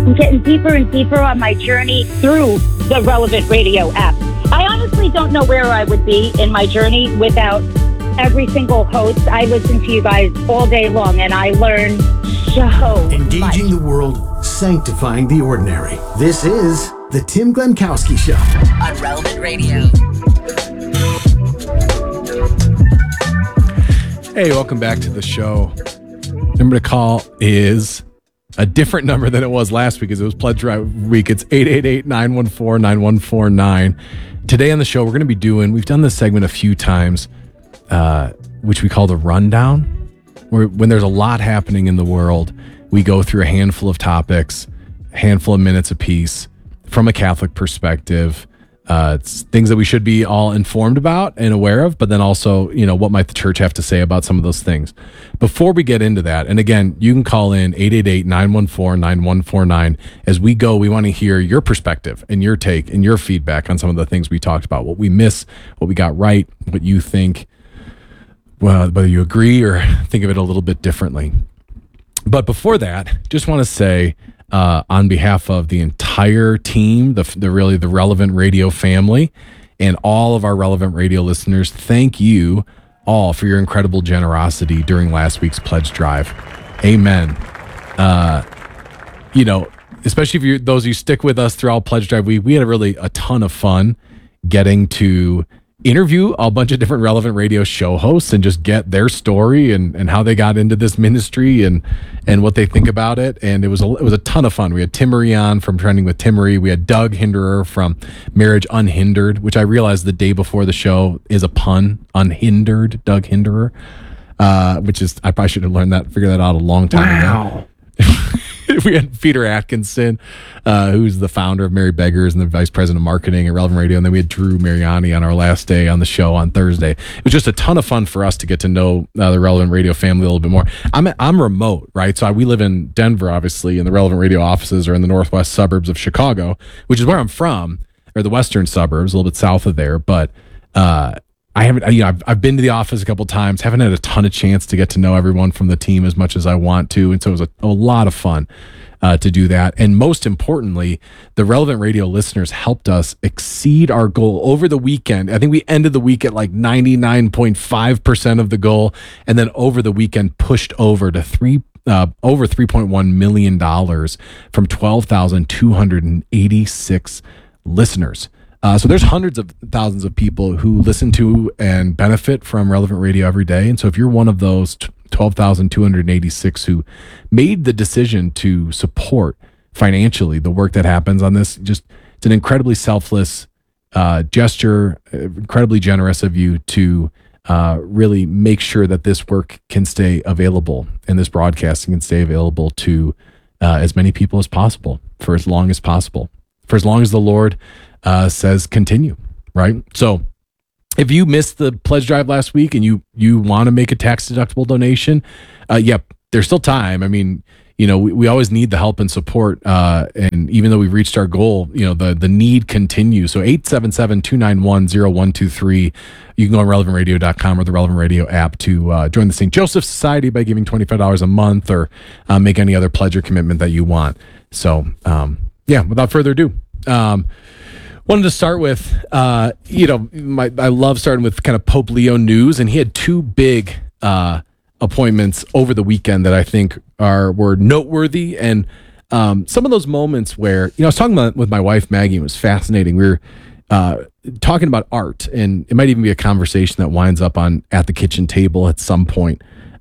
I'm getting deeper and deeper on my journey through the Relevant Radio app. I honestly don't know where I would be in my journey without every single host. I listen to you guys all day long, and I learn so Engaging the world, sanctifying the ordinary. This is the Tim Glemkowski Show on Relevant Radio. Hey, welcome back to the show. Number to call is a different number than it was last week, as it was Pledge Drive week. It's 888-914-9149. Today on the show, we're going to be we've done this segment a few times, which we call the rundown, where when there's a lot happening in the world, we go through a handful of topics, a handful of minutes apiece from a Catholic perspective. It's things that we should be all informed about and aware of, but then also, what might the church have to say about some of those things? Before we get into that, and again, you can call in 888-914-9149. As we go, we want to hear your perspective and your take and your feedback on some of the things we talked about, what we miss, what we got right, what you think, well, whether you agree or think of it a little bit differently. But before that, just want to say, on behalf of the entire team, the Relevant Radio family, and all of our Relevant Radio listeners, thank you all for your incredible generosity during last week's pledge drive. Amen. Especially if those of you stick with us throughout pledge drive, we had a ton of fun getting to interview a bunch of different Relevant Radio show hosts and just get their story and how they got into this ministry and what they think about it. And it was a ton of fun. We had Timmery on from Trending with Timmery. We had Doug Hinderer from Marriage Unhindered, which I realized the day before the show is a pun. Unhindered, Doug Hinderer, which is, I probably should have figured that out a long time ago. We had Peter Atkinson, who's the founder of Merry Beggars and the vice president of marketing at Relevant Radio. And then we had Drew Mariani on our last day on the show on Thursday. It was just a ton of fun for us to get to know the Relevant Radio family a little bit more. I'm remote, right? So we live in Denver, obviously, and the Relevant Radio offices are in the northwest suburbs of Chicago, which is where I'm from, or the western suburbs, a little bit south of there. But I've been to the office a couple times, haven't had a ton of chance to get to know everyone from the team as much as I want to. And so it was a lot of fun to do that. And most importantly, the Relevant Radio listeners helped us exceed our goal over the weekend. I think we ended the week at like 99.5% of the goal. And then over the weekend pushed over to over $3.1 million from 12,286 listeners. So there's hundreds of thousands of people who listen to and benefit from Relevant Radio every day. And so if you're one of those 12,286 who made the decision to support financially the work that happens on this, it's an incredibly selfless gesture, incredibly generous of you to really make sure that this work can stay available and this broadcasting can stay available to as many people as possible for as long as possible, for as long as the Lord says continue, right? So if you missed the pledge drive last week and you want to make a tax deductible donation, there's still time. I mean, we always need the help and support. And even though we've reached our goal, the need continues. So 877-291-0123. You can go on relevantradio.com or the Relevant Radio app to join the St. Joseph Society by giving $25 a month or make any other pledge or commitment that you want. So, without further ado, wanted to start with, I love starting with kind of Pope Leo news, and he had two big appointments over the weekend that I think were noteworthy, and some of those moments where, I was talking with my wife Maggie, and it was fascinating. We were talking about art, and it might even be a conversation that winds up at the kitchen table at some point.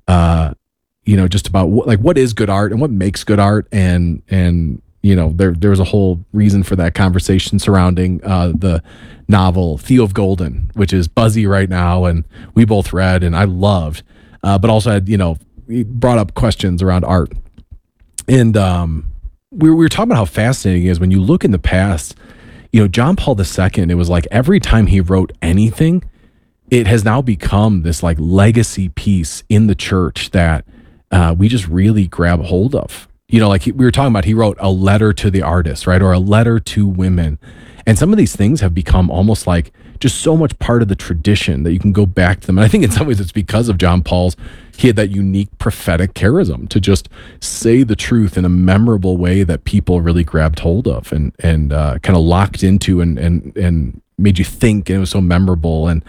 Just about what is good art and what makes good art, and there was a whole reason for that conversation surrounding the novel Theo of Golden, which is buzzy right now, and we both read and I loved, but also had, brought up questions around art. And we were talking about how fascinating it is when you look in the past, John Paul II, it was like every time he wrote anything, it has now become this like legacy piece in the church that we just really grab hold of. We were talking about, he wrote a letter to the artist, right? Or a letter to women. And some of these things have become almost like just so much part of the tradition that you can go back to them. And I think in some ways it's because of John Paul's, he had that unique prophetic charism to just say the truth in a memorable way that people really grabbed hold of and kind of locked into and made you think, and it was so memorable. And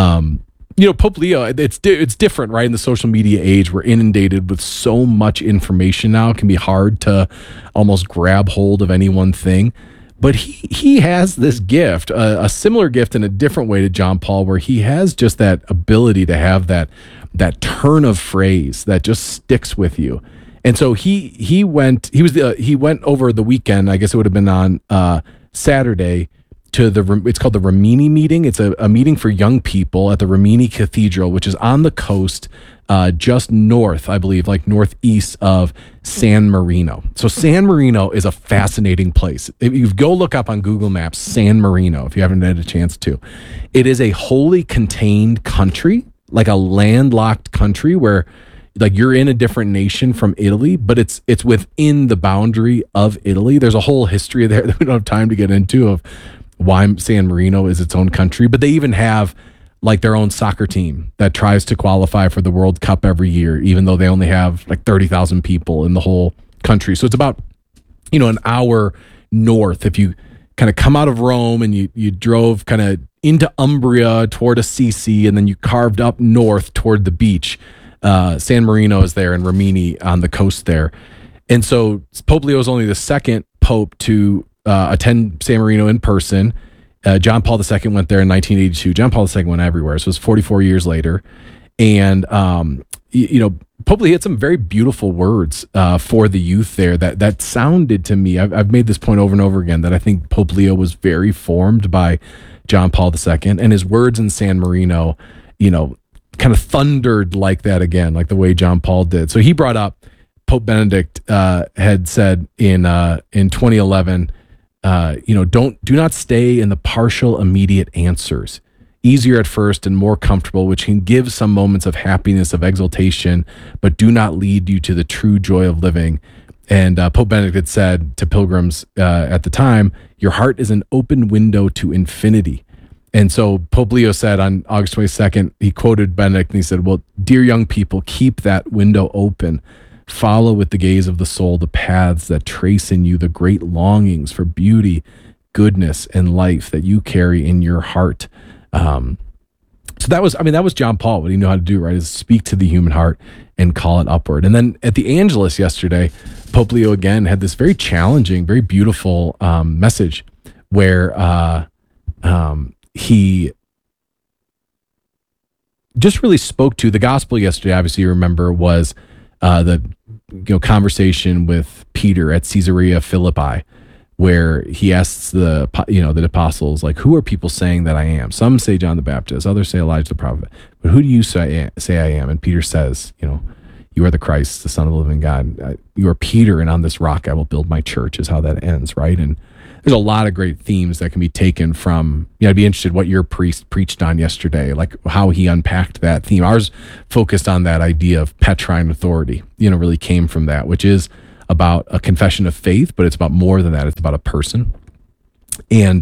Pope Leo, it's different, right? In the social media age, we're inundated with so much information now. It can be hard to almost grab hold of any one thing. But he has this gift, a similar gift in a different way to John Paul, where he has just that ability to have that turn of phrase that just sticks with you. And so he went over the weekend. I guess it would have been on Saturday to it's called the Rimini meeting. It's a meeting for young people at the Rimini Cathedral, which is on the coast, just north, I believe, like northeast of San Marino. So San Marino is a fascinating place. If you go look up on Google Maps, San Marino, if you haven't had a chance to, it is a wholly contained country, like a landlocked country where like you're in a different nation from Italy, but it's within the boundary of Italy. There's a whole history there that we don't have time to get into of why San Marino is its own country, but they even have like their own soccer team that tries to qualify for the World Cup every year, even though they only have like 30,000 people in the whole country. So it's about, an hour north. If you kind of come out of Rome and you drove kind of into Umbria toward Assisi, and then you carved up north toward the beach, San Marino is there and Rimini on the coast there. And so Pope Leo is only the second pope to attend San Marino in person. John Paul II went there in 1982. John Paul II went everywhere. So it was 44 years later. And, Pope Leo had some very beautiful words for the youth there that sounded to me, I've made this point over and over again, that I think Pope Leo was very formed by John Paul II, and his words in San Marino, kind of thundered like that again, like the way John Paul did. So he brought up, Pope Benedict had said in 2011, do not stay in the partial immediate answers, easier at first and more comfortable, which can give some moments of happiness, of exultation, but do not lead you to the true joy of living. And Pope Benedict had said to pilgrims at the time, your heart is an open window to infinity. And so Pope Leo said on August 22nd, he quoted Benedict and he said, well, dear young people, keep that window open. Follow with the gaze of the soul the paths that trace in you the great longings for beauty, goodness, and life that you carry in your heart. So that was John Paul. What he knew how to do, right, is speak to the human heart and call it upward. And then at the Angelus yesterday, Pope Leo again had this very challenging, very beautiful message where he just really spoke to the gospel yesterday. Obviously, you remember was the conversation with Peter at Caesarea Philippi, where he asks the apostles, like, who are people saying that I am? Some say John the Baptist, others say Elijah the prophet, but who do you say I am? And Peter says, you are the Christ, the Son of the living God. You are Peter, and on this rock I will build my church, is how that ends, right? And there's a lot of great themes that can be taken from, I'd be interested what your priest preached on yesterday, like how he unpacked that theme. Ours focused on that idea of Petrine authority, really came from that, which is about a confession of faith, but it's about more than that. It's about a person. And,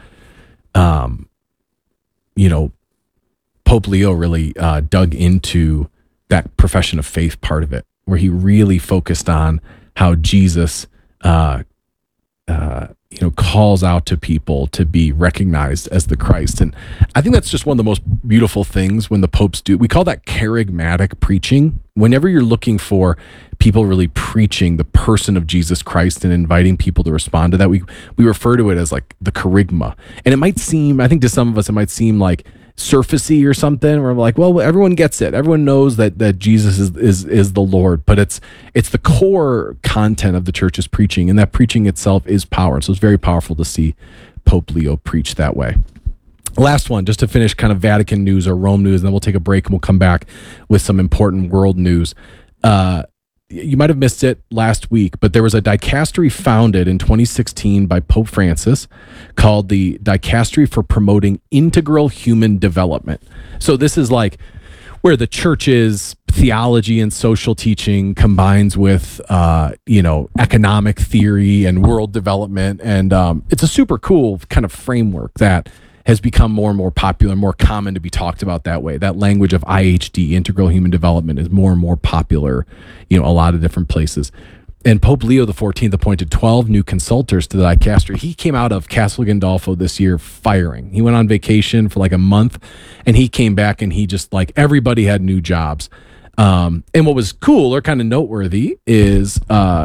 Pope Leo really dug into that profession of faith part of it, where he really focused on how Jesus, calls out to people to be recognized as the Christ. And I think that's just one of the most beautiful things when the popes do. We call that charismatic preaching. Whenever you're looking for people really preaching the person of Jesus Christ and inviting people to respond to that, we refer to it as like the kerygma. And it might seem, I think to some of us, it might seem like surfacey or something, where I'm like, well, everyone gets it. Everyone knows that Jesus is the Lord, but it's the core content of the church's preaching, and that preaching itself is power. So it's very powerful to see Pope Leo preach that way. Last one, just to finish kind of Vatican news or Rome news, and then we'll take a break and we'll come back with some important world news. You might have missed it last week, but there was a dicastery founded in 2016 by Pope Francis called the Dicastery for Promoting Integral Human Development. So this is like where the church's theology and social teaching combines with, economic theory and world development. And it's a super cool kind of framework that has become more and more popular, more common to be talked about that way. That language of IHD, integral human development, is more and more popular, a lot of different places. And Pope Leo XIV appointed 12 new consultors to the dicastery. He came out of Castel Gandolfo this year firing. He went on vacation for like a month, and he came back, and he just, like, everybody had new jobs. And what was cool or kind of noteworthy is,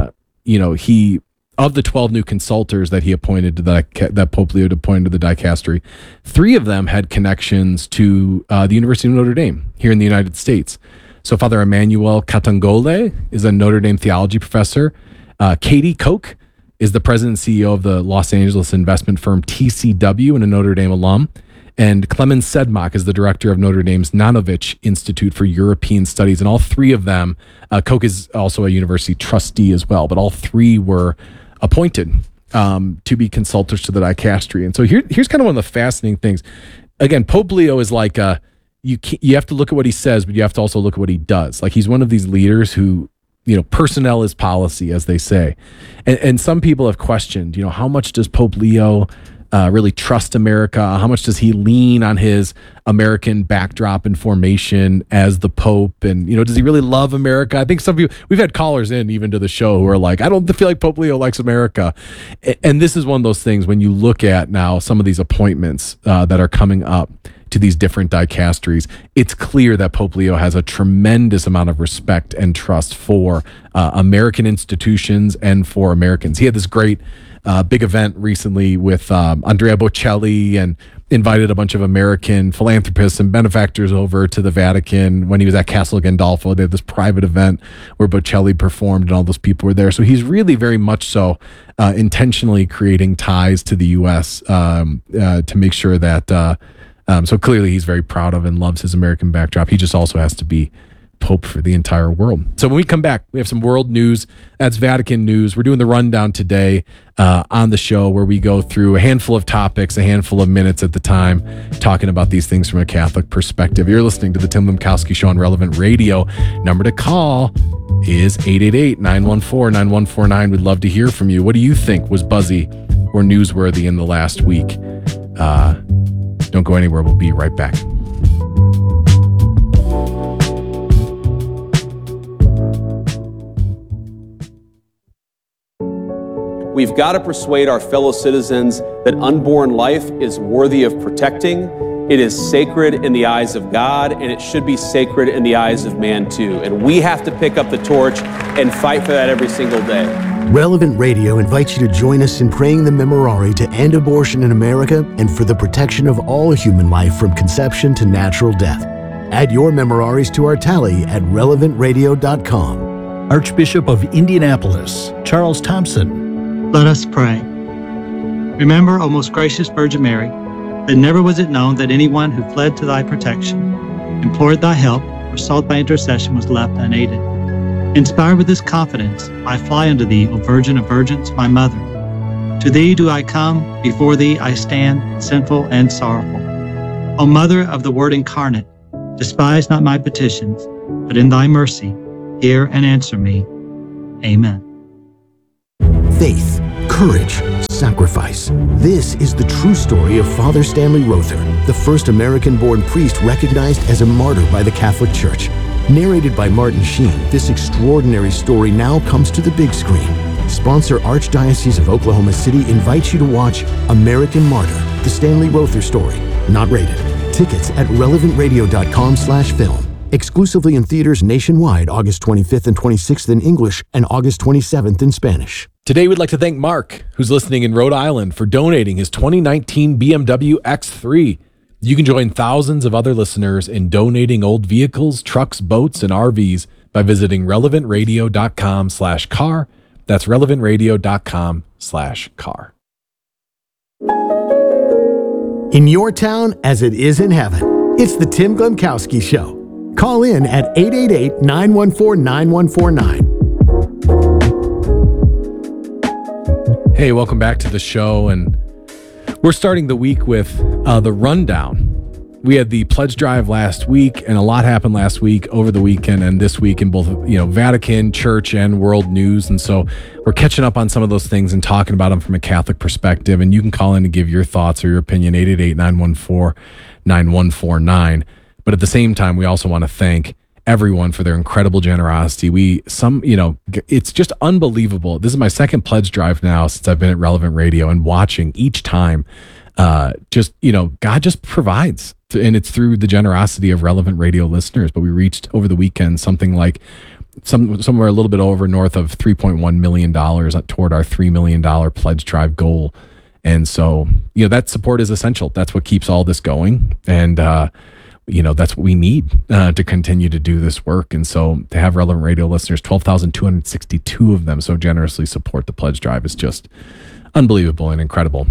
he, of the 12 new consultors that he appointed to that Pope Leo appointed to the dicastery, 3 of them had connections to the University of Notre Dame here in the United States. So Father Emmanuel Catangole is a Notre Dame theology professor. Katie Koch is the president and CEO of the Los Angeles investment firm TCW and a Notre Dame alum. And Clemens Sedmak is the director of Notre Dame's Nanovich Institute for European Studies. And all 3 of them, Koch is also a university trustee as well, but all 3 were appointed to be consultors to the dicastery. And so here's kind of one of the fascinating things. Again, Pope Leo is like you have to look at what he says, but you have to also look at what he does. Like, he's one of these leaders who, personnel is policy, as they say. And some people have questioned, how much does Pope Leo really trust America? How much does he lean on his American backdrop and formation as the Pope? And, does he really love America? I think some people, we've had callers in even to the show who are like, I don't feel like Pope Leo likes America. And this is one of those things when you look at now some of these appointments that are coming up to these different dicasteries, it's clear that Pope Leo has a tremendous amount of respect and trust for American institutions and for Americans. He had this great big event recently with Andrea Bocelli and invited a bunch of American philanthropists and benefactors over to the Vatican when he was at Castel Gandolfo. They had this private event where Bocelli performed and all those people were there. So he's really very much so intentionally creating ties to the U.S. To make sure that so clearly he's very proud of and loves his American backdrop. He just also has to be Pope for the entire world. So when we come back, we have some world news. That's Vatican news. We're doing the rundown today on the show where we go through a handful of topics, a handful of minutes at the time, talking about these things from a Catholic perspective. You're listening to the Tim Lemkowski Show on Relevant Radio. Number to call is 888-914-9149. We'd love to hear from you. What do you think was buzzy or newsworthy in the last week? Don't go anywhere. We'll be right back. We've got to persuade our fellow citizens that unborn life is worthy of protecting. It is sacred in the eyes of God, and it should be sacred in the eyes of man too. And we have to pick up the torch and fight for that every single day. Relevant Radio invites you to join us in praying the Memorare to end abortion in America and for the protection of all human life from conception to natural death. Add your Memoraries to our tally at relevantradio.com. Archbishop of Indianapolis, Charles Thompson. Let us pray. Remember, O most gracious Virgin Mary, that never was it known that anyone who fled to thy protection, implored thy help, or sought thy intercession was left unaided. Inspired with this confidence, I fly unto thee, O Virgin of Virgins, my Mother. To thee do I come, before thee I stand, sinful and sorrowful. O Mother of the Word incarnate, despise not my petitions, but in thy mercy, hear and answer me. Amen. Faith, courage, sacrifice. This is the true story of Father Stanley Rother, the first American-born priest recognized as a martyr by the Catholic Church. Narrated by Martin Sheen, this extraordinary story now comes to the big screen. Sponsor Archdiocese of Oklahoma City invites you to watch American Martyr, the Stanley Rother story. Not rated. Tickets at relevantradio.com/film. Exclusively in theaters nationwide August 25th and 26th in English and August 27th in Spanish. Today, we'd like to thank Mark, who's listening in Rhode Island, for donating his 2019 BMW X3. You can join thousands of other listeners in donating old vehicles, trucks, boats, and RVs by visiting relevantradio.com/car. That's relevantradio.com/car. In your town as it is in heaven, it's the Tim Glemkowski Show. Call in at 888-914-9149. Hey, welcome back to the show. And we're starting the week with the rundown we had the pledge drive last week, and a lot happened last week, over the weekend, and this week in both, Vatican, church, and world news. And so we're catching up on some of those things and talking about them from a Catholic perspective. And you can call in to give your thoughts or your opinion, 888-914-9149. But at the same time, we also want to thank everyone for their incredible generosity. It's just unbelievable. This is my second pledge drive now since I've been at Relevant Radio, and watching each time, God just provides. And it's through the generosity of Relevant Radio listeners. But we reached over the weekend something like somewhere a little bit over north of $3.1 million toward our $3 million pledge drive goal. And so, that support is essential. That's what keeps all this going. And, that's what we need to continue to do this work. And so to have Relevant Radio listeners, 12,262 of them so generously support the pledge drive is just unbelievable and incredible.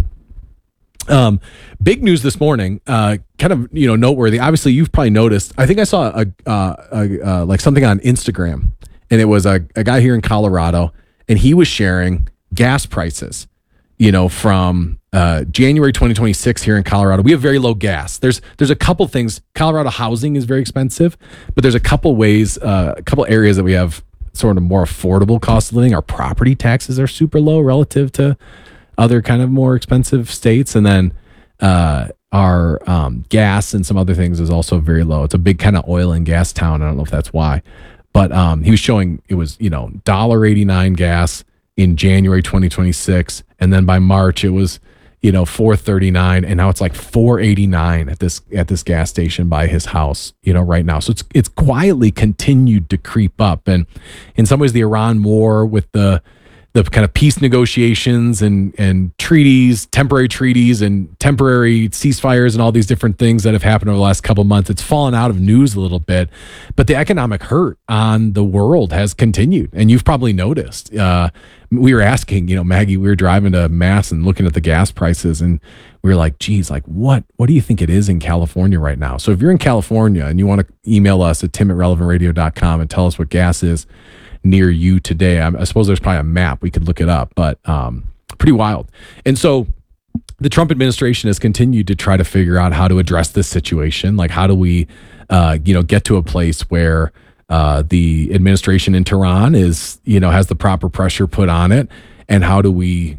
Big news this morning, noteworthy. Obviously, you've probably noticed. I think I saw like something on Instagram, and it was a guy here in Colorado, and he was sharing gas prices. From January 2026 here in Colorado, we have very low gas. There's a couple things. Colorado housing is very expensive, but there's a couple ways, a couple areas that we have sort of more affordable cost of living. Our property taxes are super low relative to other kind of more expensive states. And then our gas and some other things is also very low. It's a big kind of oil and gas town. I don't know if that's why. But he was showing it was, $1.89 gas in January 2026. And then by March, it was, $4.39. And now it's like $4.89 at this gas station by his house, right now. So it's quietly continued to creep up. And in some ways, the Iran war with the kind of peace negotiations and treaties, temporary treaties and temporary ceasefires and all these different things that have happened over the last couple of months, it's fallen out of news a little bit, but the economic hurt on the world has continued. And you've probably noticed, we were asking, Maggie, we were driving to Mass and looking at the gas prices, and we were like, geez, like what do you think it is in California right now? So if you're in California and you want to email us at tim@relevantradio.com and tell us what gas is near you today. I suppose there's probably a map. We could look it up, but pretty wild. And so the Trump administration has continued to try to figure out how to address this situation. Like, how do we, get to a place where the administration in Tehran is, has the proper pressure put on it? And how do we,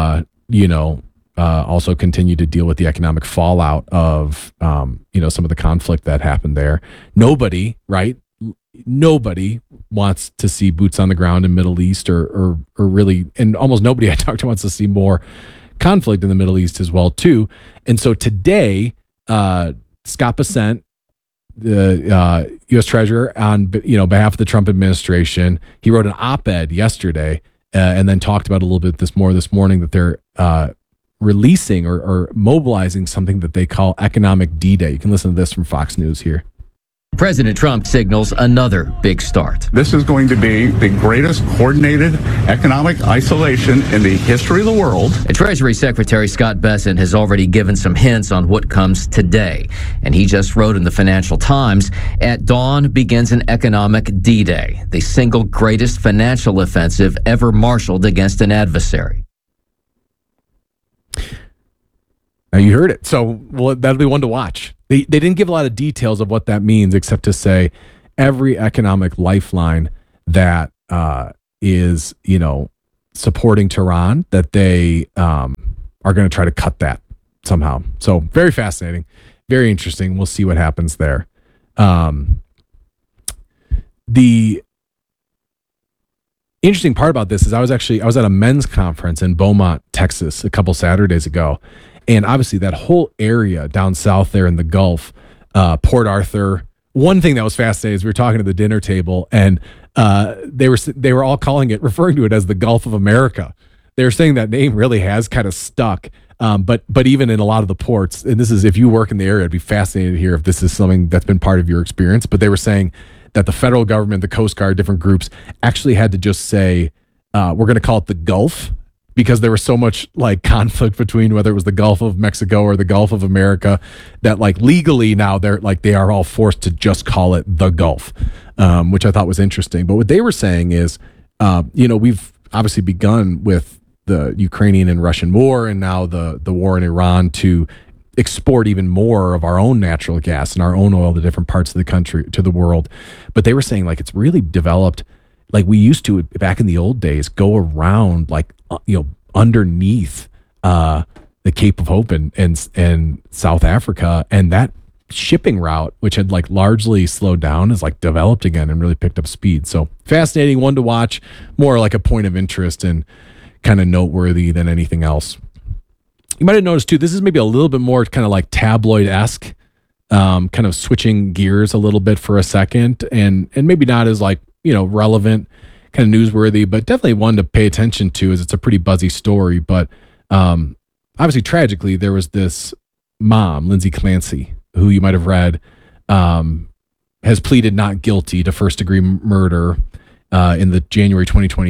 also continue to deal with the economic fallout of, some of the conflict that happened there? Nobody wants to see boots on the ground in Middle East or really, and almost nobody I talk to wants to see more conflict in the Middle East as well too. And so today, Scott Bessent, the U.S. Treasurer, on behalf of the Trump administration, he wrote an op-ed yesterday and then talked about a little bit this morning that they're releasing or mobilizing something that they call Economic D-Day. You can listen to this from Fox News here. President Trump signals another big start. This is going to be the greatest coordinated economic isolation in the history of the world. Treasury Secretary Scott Bessent has already given some hints on what comes today. And he just wrote in the Financial Times, at dawn begins an economic D-Day, the single greatest financial offensive ever marshaled against an adversary. Now you heard it. So that'll be one to watch. They didn't give a lot of details of what that means, except to say every economic lifeline that is, supporting Tehran, that they are going to try to cut that somehow. So very fascinating, very interesting. We'll see what happens there. The interesting part about this is I was at a men's conference in Beaumont, Texas, a couple Saturdays ago. And obviously that whole area down south there in the Gulf, Port Arthur. One thing that was fascinating is we were talking at the dinner table, and they were all referring to it as the Gulf of America. They were saying that name really has kind of stuck. But even in a lot of the ports, and this is, if you work in the area, I'd be fascinated to hear if this is something that's been part of your experience. But they were saying that the federal government, the Coast Guard, different groups actually had to just say, we're going to call it the Gulf, because there was so much like conflict between whether it was the Gulf of Mexico or the Gulf of America that like legally now they are all forced to just call it the Gulf, which I thought was interesting. But what they were saying is, we've obviously begun with the Ukrainian and Russian war, and now the war in Iran to export even more of our own natural gas and our own oil to different parts of the country, to the world. But they were saying like it's really developed like we used to back in the old days, go around like underneath the Cape of Hope and South Africa, and that shipping route, which had like largely slowed down, is like developed again and really picked up speed. So fascinating one to watch, more like a point of interest and kind of noteworthy than anything else. You might have noticed too, this is maybe a little bit more kind of like tabloid-esque, kind of switching gears a little bit for a second, and maybe not as like, relevant, kind of newsworthy, but definitely one to pay attention to, as it's a pretty buzzy story. But obviously, tragically, there was this mom, Lindsay Clancy, who you might have read, has pleaded not guilty to first-degree murder in the January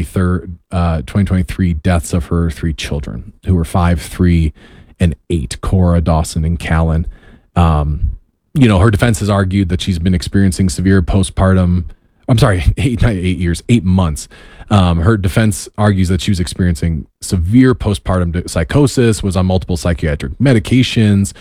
2023 deaths of her 3 children, who were 5, 3, and 8, Cora, Dawson, and Callan. Her defense has argued that she's been experiencing severe postpartum. I'm sorry, 8 months. Her defense argues that she was experiencing severe postpartum psychosis, was on multiple psychiatric medications.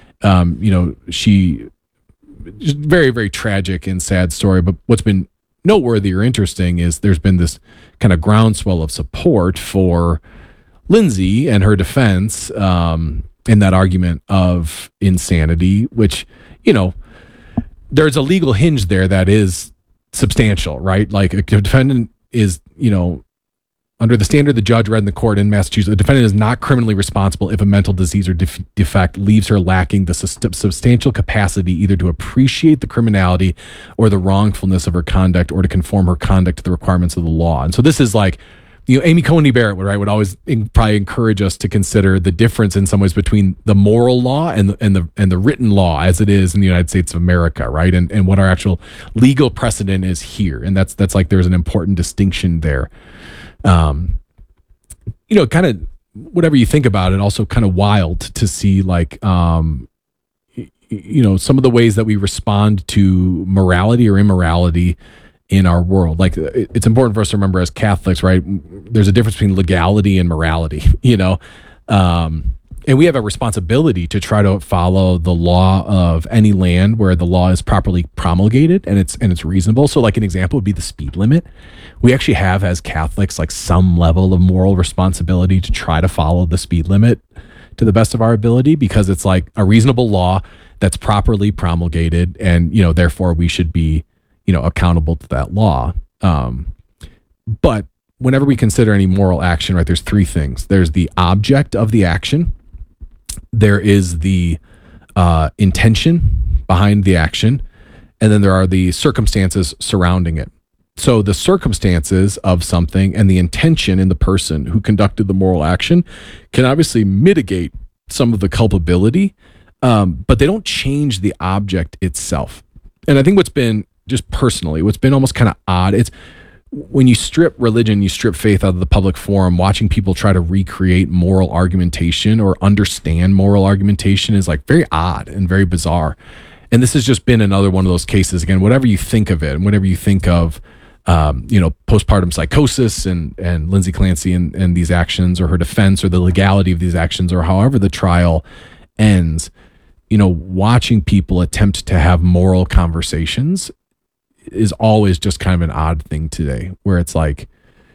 She just very, very tragic and sad story. But what's been noteworthy or interesting is there's been this kind of groundswell of support for Lindsay and her defense in that argument of insanity, which, there's a legal hinge there that is substantial, right? Like a defendant is, under the standard the judge read in the court in Massachusetts, the defendant is not criminally responsible if a mental disease or defect leaves her lacking the substantial capacity either to appreciate the criminality or the wrongfulness of her conduct, or to conform her conduct to the requirements of the law. And so this is like, Amy Coney Barrett would always probably encourage us to consider the difference in some ways between the moral law and the written law as it is in the United States of America, right? And what our actual legal precedent is here. And that's like there's an important distinction there. Kind of whatever you think about it, also kind of wild to see like, some of the ways that we respond to morality or immorality in our world. Like it's important for us to remember as Catholics, right? There's a difference between legality and morality, and we have a responsibility to try to follow the law of any land where the law is properly promulgated and it's reasonable. So like an example would be the speed limit. We actually have as Catholics like some level of moral responsibility to try to follow the speed limit to the best of our ability, because it's like a reasonable law that's properly promulgated, and therefore we should be accountable to that law. But whenever we consider any moral action, right, there's 3 things. There's the object of the action. There is the intention behind the action. And then there are the circumstances surrounding it. So the circumstances of something and the intention in the person who conducted the moral action can obviously mitigate some of the culpability, but they don't change the object itself. And I think what's been almost kind of odd, it's when you strip religion, you strip faith out of the public forum, watching people try to recreate moral argumentation or understand moral argumentation is like very odd and very bizarre. And this has just been another one of those cases. Again, whatever you think of it, and whatever you think of, postpartum psychosis and Lindsay Clancy and these actions, or her defense, or the legality of these actions, or however the trial ends, watching people attempt to have moral conversations is always just kind of an odd thing today, where it's like,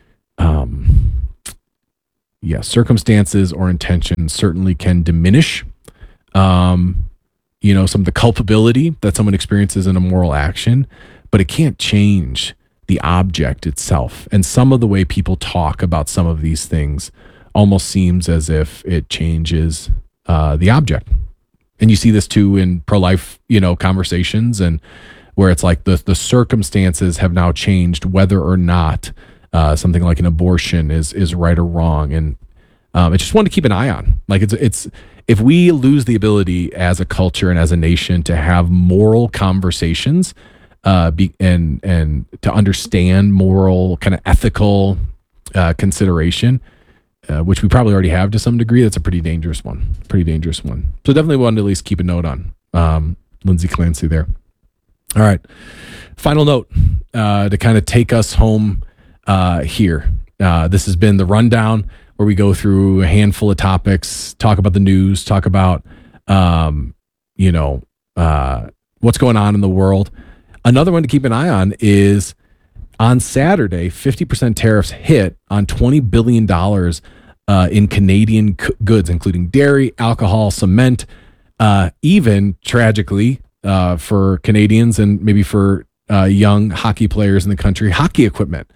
circumstances or intentions certainly can diminish, some of the culpability that someone experiences in a moral action, but it can't change the object itself. And some of the way people talk about some of these things almost seems as if it changes the object. And you see this too in pro-life, conversations, and where it's like the circumstances have now changed whether or not something like an abortion is right or wrong. And it's just one to keep an eye on. Like it's if we lose the ability as a culture and as a nation to have moral conversations, and to understand moral kind of ethical consideration, which we probably already have to some degree, that's a pretty dangerous one. So definitely one to at least keep a note on. Lindsay Clancy there. All right. Final note to kind of take us home here. This has been the rundown where we go through a handful of topics, talk about the news, talk about what's going on in the world. Another one to keep an eye on is on Saturday, 50% tariffs hit on $20 billion in Canadian goods, including dairy, alcohol, cement, even tragically for Canadians and maybe for young hockey players in the country, hockey equipment.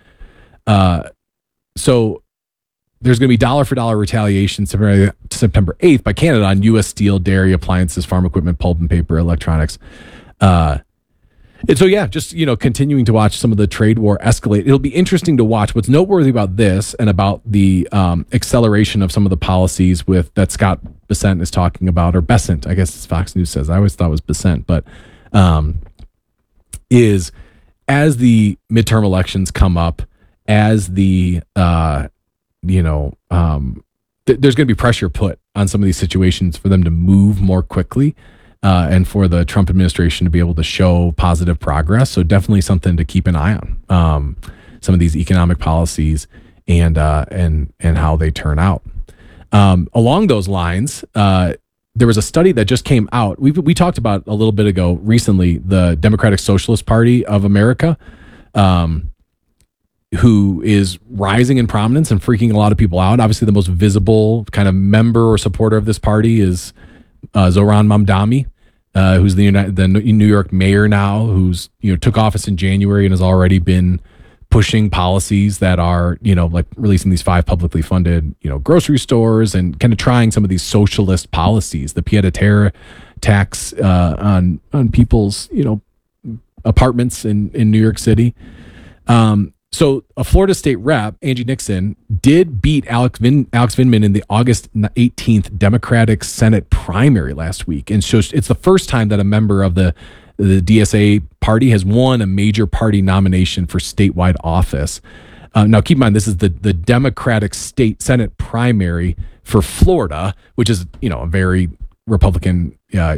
So there's going to be dollar for dollar retaliation September 8th by Canada on U.S. steel, dairy, appliances, farm equipment, pulp and paper, electronics. And so, just, continuing to watch some of the trade war escalate. It'll be interesting to watch. What's noteworthy about this and about the acceleration of some of the policies that Scott Bessent is talking about, or Bessent, I guess Fox News says. I always thought it was Bessent, but is as the midterm elections come up, as the, there's going to be pressure put on some of these situations for them to move more quickly. And for the Trump administration to be able to show positive progress. So definitely something to keep an eye on, some of these economic policies and how they turn out. Along those lines, there was a study that just came out. We talked about a little bit ago recently, the Democratic Socialist Party of America, who is rising in prominence and freaking a lot of people out. Obviously, the most visible kind of member or supporter of this party is Zohran Mamdani, who's the New York mayor now, who's took office in January and has already been pushing policies that are like releasing these 5 publicly funded grocery stores and kind of trying some of these socialist policies, the pied-à-terre tax on people's apartments in New York City. So a Florida state rep, Angie Nixon, did beat Alex Vindman in the August 18th Democratic Senate primary last week. And so it's the first time that a member of the DSA party has won a major party nomination for statewide office. Now, keep in mind, this is the Democratic state Senate primary for Florida, which is, a very Republican,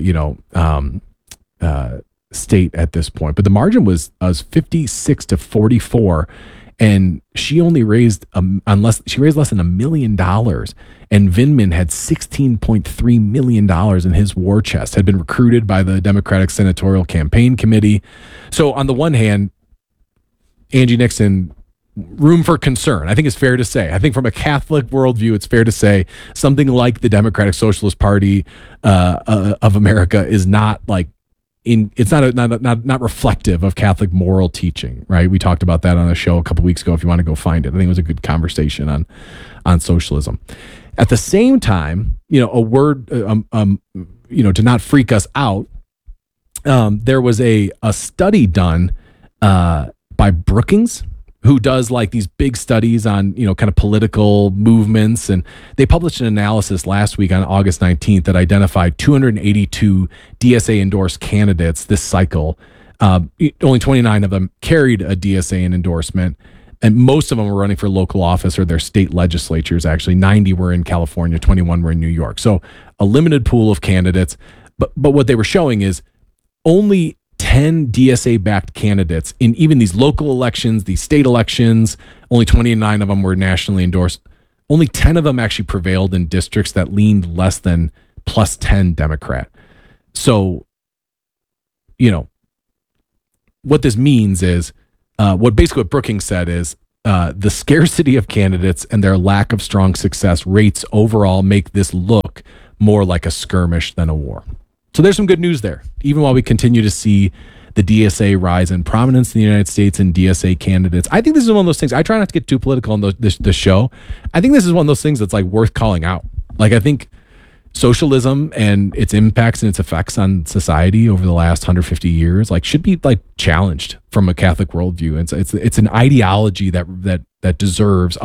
state at this point, but the margin was 56-44, and she only raised less than $1 million, and Vindman had $16.3 million in his war chest, had been recruited by the Democratic Senatorial Campaign Committee. So on the one hand, Angie Nixon, room for concern, I think it's fair to say. I think from a Catholic worldview, it's fair to say something like the Democratic Socialist Party of America is not like it's not reflective of Catholic moral teaching, right? We talked about that on a show a couple weeks ago. If you want to go find it, I think it was a good conversation on socialism. At the same time, a word, to not freak us out. There was a study done by Brookings, who does like these big studies on, kind of political movements. And they published an analysis last week on August 19th that identified 282 DSA endorsed candidates this cycle. Only 29 of them carried a DSA endorsement, and most of them were running for local office or their state legislatures. Actually, 90 were in California, 21 were in New York. So a limited pool of candidates. But what they were showing is only 10 DSA-backed candidates in even these local elections, these state elections. Only 29 of them were nationally endorsed. Only 10 of them actually prevailed in districts that leaned less than plus 10 Democrat. So, what this means is, what Brookings said is, the scarcity of candidates and their lack of strong success rates overall make this look more like a skirmish than a war. So there's some good news there. Even while we continue to see the DSA rise in prominence in the United States and DSA candidates, I think this is one of those things. I try not to get too political on the show. I think this is one of those things that's like worth calling out. Like, I think socialism and its impacts and its effects on society over the last 150 years, like, should be like challenged from a Catholic worldview. It's an ideology that deserves